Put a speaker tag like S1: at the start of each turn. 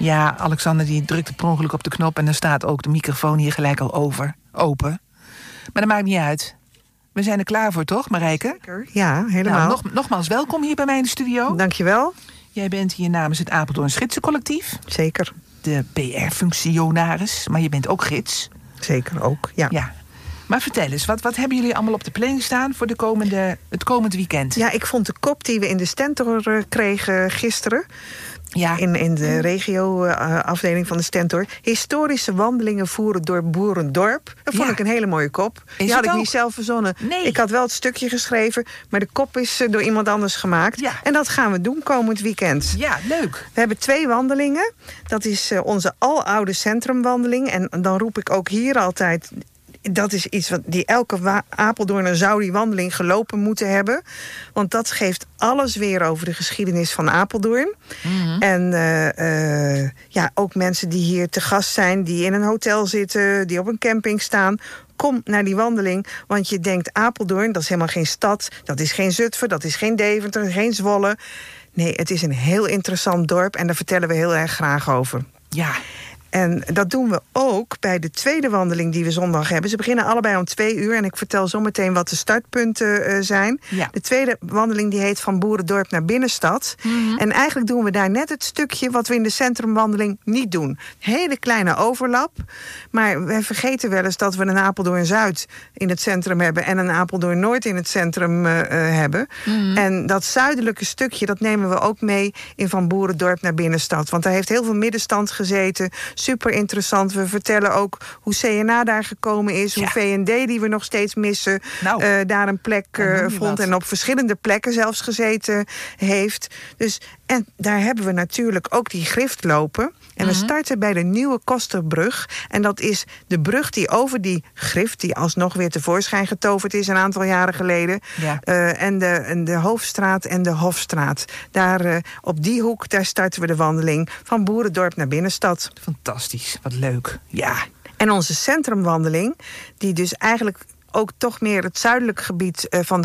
S1: Ja, Alexander die drukte per ongeluk op de knop en dan staat ook de microfoon hier gelijk al open. Maar dat maakt niet uit. We zijn er klaar voor, toch, Marijke?
S2: Zeker, ja, helemaal.
S1: Nou, nogmaals welkom hier bij mij in de studio.
S2: Dankjewel.
S1: Jij bent hier namens het Apeldoorns Gidsencollectief.
S2: Zeker.
S1: De PR-functionaris, maar je bent ook gids.
S2: Zeker ook, ja.
S1: Maar vertel eens, wat hebben jullie allemaal op de planning staan voor het komend weekend?
S2: Ja, ik vond de kop die we in de Stentor kregen gisteren... Ja. In de regio-afdeling van de Stentor. Historische wandelingen voeren door Boerendorp. Dat vond ik een hele mooie kop. Die had ik niet zelf verzonnen. Nee. Ik had wel het stukje geschreven, maar de kop is door iemand anders gemaakt. Ja. En dat gaan we doen komend weekend.
S1: Ja, leuk.
S2: We hebben 2 wandelingen. Dat is onze aloude centrumwandeling. En dan roep ik ook hier altijd... Dat is iets wat die elke Apeldoorner zou die wandeling gelopen moeten hebben. Want dat geeft alles weer over de geschiedenis van Apeldoorn. Mm-hmm. En ook mensen die hier te gast zijn, die in een hotel zitten, die op een camping staan. Kom naar die wandeling, want je denkt Apeldoorn, dat is helemaal geen stad. Dat is geen Zutphen, dat is geen Deventer, geen Zwolle. Nee, het is een heel interessant dorp en daar vertellen we heel erg graag over.
S1: Ja.
S2: En dat doen we ook bij de tweede wandeling die we zondag hebben. Ze beginnen allebei om 2 uur en ik vertel zo meteen wat de startpunten zijn. Ja. De tweede wandeling die heet Van Boerendorp naar Binnenstad. Mm-hmm. En eigenlijk doen we daar net het stukje wat we in de centrumwandeling niet doen. Hele kleine overlap. Maar wij vergeten wel eens dat we een Apeldoorn-Zuid in het centrum hebben en een Apeldoorn-Noord in het centrum hebben. Mm-hmm. En dat zuidelijke stukje, dat nemen we ook mee in Van Boerendorp naar Binnenstad. Want daar heeft heel veel middenstand gezeten. Super interessant. We vertellen ook hoe CNA daar gekomen is. Hoe VND, die we nog steeds missen, daar een plek vond. En op verschillende plekken zelfs gezeten heeft. Dus, en daar hebben we natuurlijk ook die grift lopen. En we starten bij de Nieuwe Kosterbrug. En dat is de brug die over die grift, die alsnog weer tevoorschijn getoverd is een aantal jaren geleden. Ja. En de Hoofdstraat en de Hofstraat. Daar op die hoek, daar starten we de wandeling van Boerendorp naar Binnenstad.
S1: Fantastisch, wat leuk. Ja.
S2: En onze centrumwandeling, die dus eigenlijk ook toch meer het zuidelijk gebied van de